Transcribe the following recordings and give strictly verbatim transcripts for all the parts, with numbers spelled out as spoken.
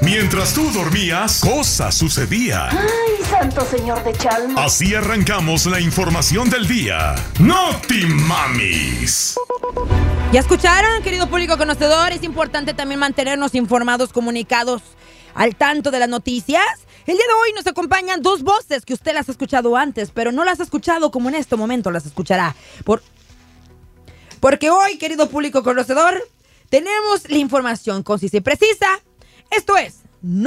Mientras tú dormías, cosas sucedían. ¡Ay, santo señor de Chalma! Así arrancamos la información del día. ¡Noti Mamis! Ya escucharon, querido público conocedor, es importante también mantenernos informados, comunicados, al tanto de las noticias. El día de hoy nos acompañan dos voces que usted las ha escuchado antes, pero no las ha escuchado como en este momento las escuchará. Por... Porque hoy, querido público conocedor, tenemos la información concisa y precisa. Esto es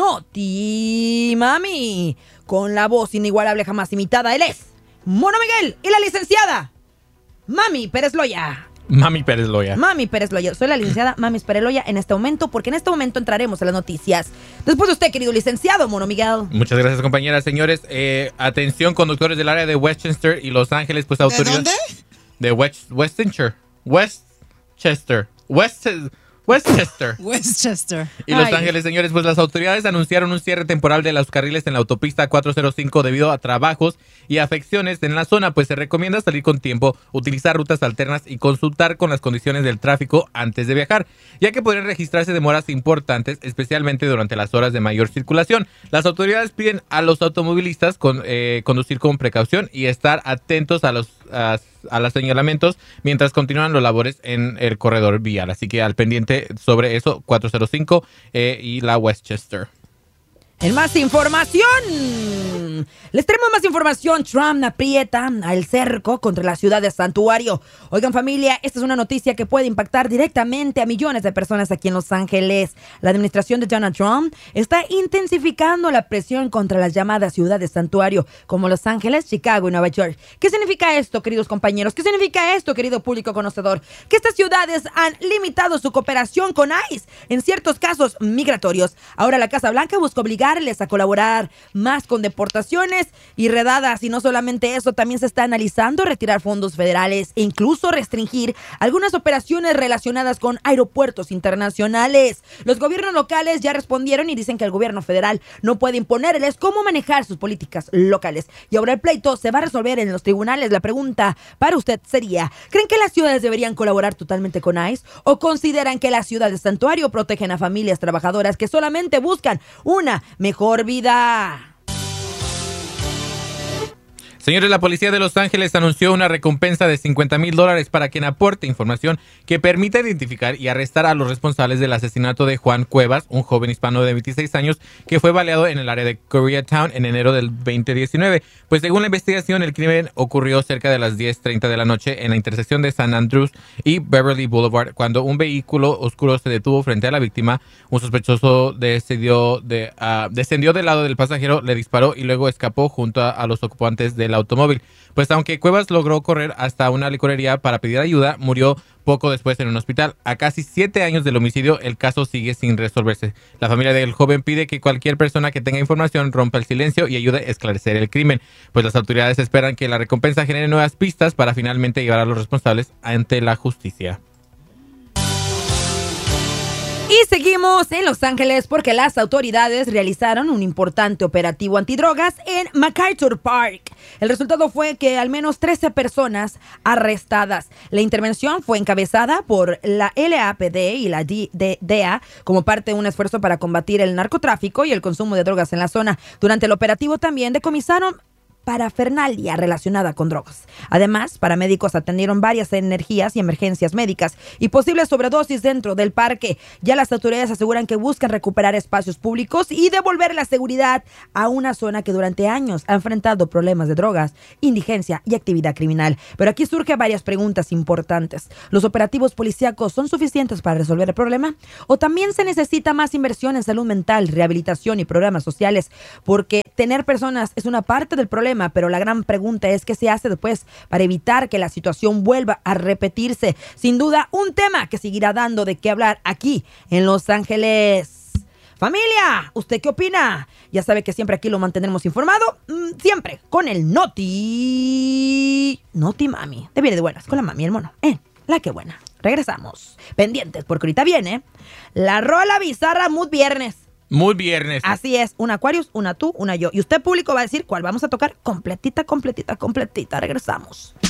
Noti Mami, con la voz inigualable jamás imitada. Él es Mono Miguel y la licenciada Mami Pérez Loya. Mami Pérez Loya. Mami Pérez Loya. Soy la licenciada Mami Pérez Loya en este momento, porque en este momento entraremos a las noticias. Después de usted, querido licenciado Mono Miguel. Muchas gracias, compañeras. Señores, eh, atención, conductores del área de Westchester y Los Ángeles, pues autoridades... ¿De dónde? De West, Westchester. Westchester. West... Westchester. Westchester. Y Los Ay. Ángeles, señores, pues las autoridades anunciaron un cierre temporal de los carriles en la autopista cuatrocientos cinco debido a trabajos y afecciones en la zona, pues se recomienda salir con tiempo, utilizar rutas alternas y consultar con las condiciones del tráfico antes de viajar, ya que podrían registrarse demoras importantes, especialmente durante las horas de mayor circulación. Las autoridades piden a los automovilistas con, eh, conducir con precaución y estar atentos a los a, a los señalamientos mientras continúan los labores en el corredor vial. Así que al pendiente sobre eso, cuatrocientos cinco eh, y la Westchester. En más información, les traemos más información. Trump aprieta al cerco contra la ciudad de Santuario. Oigan, familia, esta es una noticia que puede impactar directamente a millones de personas aquí en Los Ángeles. La administración de Donald Trump está intensificando la presión contra las llamadas ciudades Santuario, como Los Ángeles, Chicago y Nueva York. ¿Qué significa esto, queridos compañeros? ¿Qué significa esto, querido público conocedor? Que estas ciudades han limitado su cooperación con ICE en ciertos casos migratorios. Ahora la Casa Blanca busca obligar a colaborar más con deportaciones y redadas, y no solamente eso, también se está analizando retirar fondos federales e incluso restringir algunas operaciones relacionadas con aeropuertos internacionales. Los gobiernos locales ya respondieron y dicen que el gobierno federal no puede imponerles cómo manejar sus políticas locales, y ahora el pleito se va a resolver en los tribunales. La pregunta para usted sería: ¿creen que las ciudades deberían colaborar totalmente con ICE o consideran que las ciudades Santuario protegen a familias trabajadoras que solamente buscan una mejor vida? Señores, la policía de Los Ángeles anunció una recompensa de cincuenta mil dólares para quien aporte información que permita identificar y arrestar a los responsables del asesinato de Juan Cuevas, un joven hispano de veintiséis años que fue baleado en el área de Koreatown en enero del veinte diecinueve. Pues según la investigación, el crimen ocurrió cerca de las diez treinta de la noche en la intersección de San Andrews y Beverly Boulevard, cuando un vehículo oscuro se detuvo frente a la víctima. Un sospechoso descendió, de, uh, descendió del lado del pasajero, le disparó y luego escapó junto a, a los ocupantes del automóvil. Pues aunque Cuevas logró correr hasta una licorería para pedir ayuda, murió poco después en un hospital. A casi siete años del homicidio, el caso sigue sin resolverse. La familia del joven pide que cualquier persona que tenga información rompa el silencio y ayude a esclarecer el crimen, pues las autoridades esperan que la recompensa genere nuevas pistas para finalmente llevar a los responsables ante la justicia. Y seguimos en Los Ángeles porque las autoridades realizaron un importante operativo antidrogas en MacArthur Park. El resultado fue que al menos trece personas arrestadas. La intervención fue encabezada por la L A P D y la D E A como parte de un esfuerzo para combatir el narcotráfico y el consumo de drogas en la zona. Durante el operativo también decomisaron parafernalia relacionada con drogas. Además, paramédicos atendieron varias energías y emergencias médicas y posibles sobredosis dentro del parque. Ya las autoridades aseguran que buscan recuperar espacios públicos y devolver la seguridad a una zona que durante años ha enfrentado problemas de drogas, indigencia y actividad criminal. Pero aquí surgen varias preguntas importantes. ¿Los operativos policíacos son suficientes para resolver el problema? ¿O también se necesita más inversión en salud mental, rehabilitación y programas sociales? Porque tener personas es una parte del problema, pero la gran pregunta es qué se hace después para evitar que la situación vuelva a repetirse. Sin duda, un tema que seguirá dando de qué hablar aquí en Los Ángeles. Familia, ¿usted qué opina? Ya sabe que siempre aquí lo mantendremos informado, mmm, siempre con el Noti... Noti Mami. De bien de buenas, con la mami y el mono. Eh, la que buena. Regresamos. Pendientes, porque ahorita viene la rola bizarra Mood Viernes. Muy viernes. Así es, una Aquarius, una tú, una yo. Y usted público va a decir cuál vamos a tocar completita, completita, completita. Regresamos.